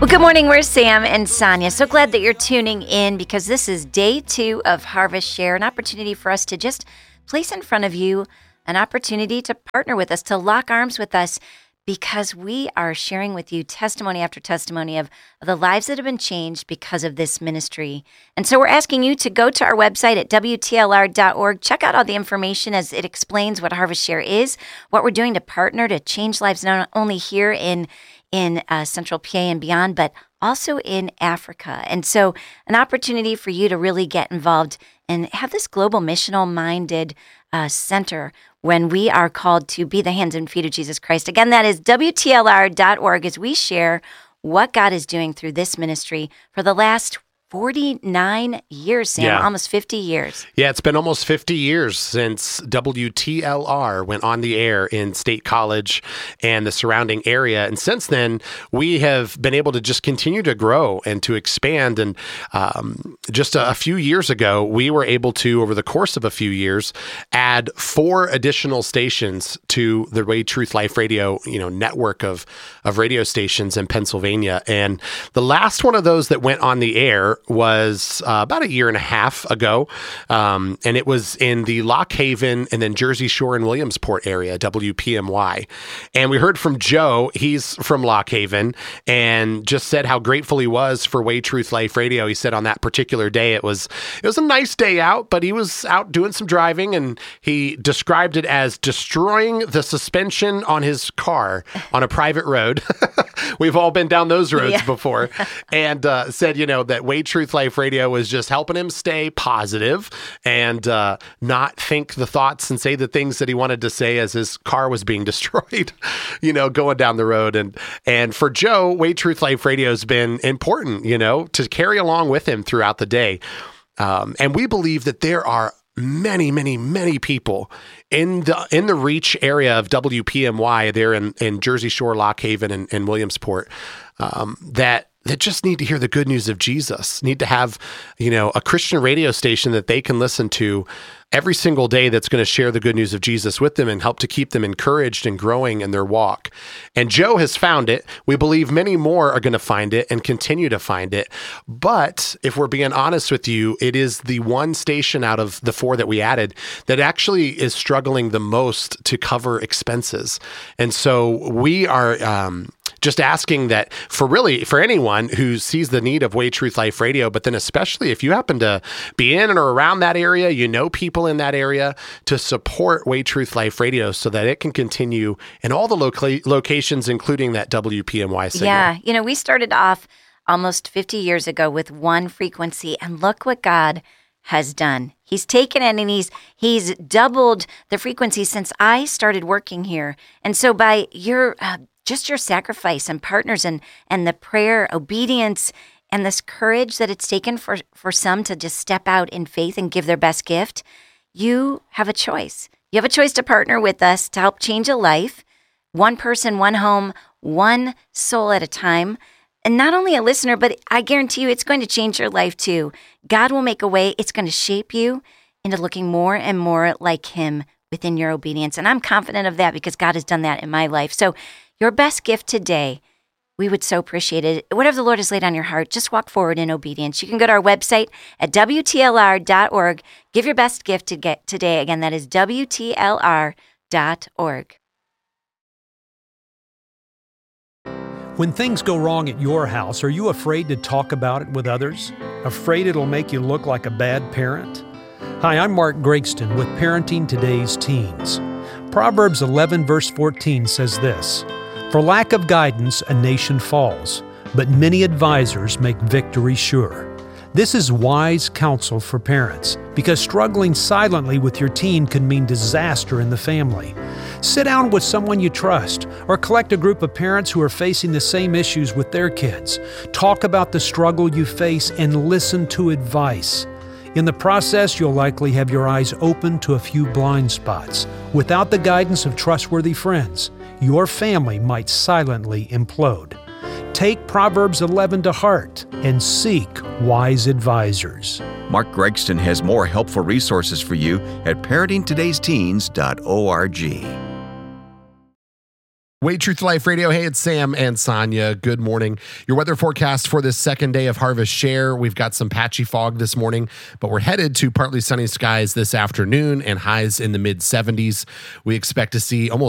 Well, good morning. We're Sam and Sonia. So glad that you're tuning in because this is day 2 of Harvest Share, an opportunity for us to just place in front of you an opportunity to partner with us, to lock arms with us, because we are sharing with you testimony after testimony of the lives that have been changed because of this ministry. And so we're asking you to go to our website at WTLR.org. Check out all the information as it explains what Harvest Share is, what we're doing to partner to change lives not only here in Central PA and beyond, but also in Africa. And so an opportunity for you to really get involved and have this global missional-minded center when we are called to be the hands and feet of Jesus Christ. Again, that is WTLR.org as we share what God is doing through this ministry for the last 49 years, Sam, almost 50 years. Yeah, it's been almost 50 years since WTLR went on the air in State College and the surrounding area. And since then, we have been able to just continue to grow and to expand. And just a few years ago, we were able to, over the course of a few years, add 4 additional stations to the Way Truth Life Radio, network of radio stations in Pennsylvania. And the last one of those that went on the air was about a year and a half ago, and it was in the Lock Haven and then Jersey Shore and Williamsport area, WPMY. And we heard from Joe, he's from Lock Haven, and just said how grateful he was for Way Truth Life Radio. He said on that particular day, it was a nice day out, but he was out doing some driving, and he described it as destroying the suspension on his car on a private road. We've all been down those roads before, and said, that Way Truth Life Radio was just helping him stay positive and not think the thoughts and say the things that he wanted to say as his car was being destroyed, going down the road. And for Joe, Way Truth Life Radio has been important, to carry along with him throughout the day. And we believe that there are many, many, many people in the reach area of WPMY there in Jersey Shore, Lock Haven, and Williamsport that just need to hear the good news of Jesus, need to have, a Christian radio station that they can listen to every single day that's going to share the good news of Jesus with them and help to keep them encouraged and growing in their walk. And Joe has found it. We believe many more are going to find it and continue to find it. But if we're being honest with you, it is the one station out of the 4 that we added that actually is struggling the most to cover expenses. And so we are just asking that for anyone who sees the need of Way Truth Life Radio, but then especially if you happen to be in or around that area, people in that area, to support Way Truth Life Radio so that it can continue in all the locations, including that WPMY signal. Yeah, we started off almost 50 years ago with one frequency, and look what God has done. He's taken it and he's doubled the frequency since I started working here. And so by your sacrifice and partners and the prayer, obedience, and this courage that it's taken for some to just step out in faith and give their best gift, you have a choice. You have a choice to partner with us to help change a life, one person, one home, one soul at a time. And not only a listener, but I guarantee you it's going to change your life too. God will make a way. It's going to shape you into looking more and more like Him within your obedience. And I'm confident of that because God has done that in my life. So your best gift today, we would so appreciate it. Whatever the Lord has laid on your heart, just walk forward in obedience. You can go to our website at WTLR.org. Give your best gift to get today. Again, that is WTLR.org. When things go wrong at your house, are you afraid to talk about it with others? Afraid it'll make you look like a bad parent? Hi, I'm Mark Gregston with Parenting Today's Teens. Proverbs 11 verse 14 says this, "For lack of guidance, a nation falls, but many advisors make victory sure." This is wise counsel for parents because struggling silently with your teen can mean disaster in the family. Sit down with someone you trust or collect a group of parents who are facing the same issues with their kids. Talk about the struggle you face and listen to advice. In the process, you'll likely have your eyes open to a few blind spots. Without the guidance of trustworthy friends, your family might silently implode. Take Proverbs 11 to heart and seek wise advisors. Mark Gregston has more helpful resources for you at parentingtodaysteens.org. Way Truth Life Radio. Hey, it's Sam and Sonia. Good morning. Your weather forecast for this second day of Harvest Share. We've got some patchy fog this morning, but we're headed to partly sunny skies this afternoon and highs in the mid 70s. We expect to see almost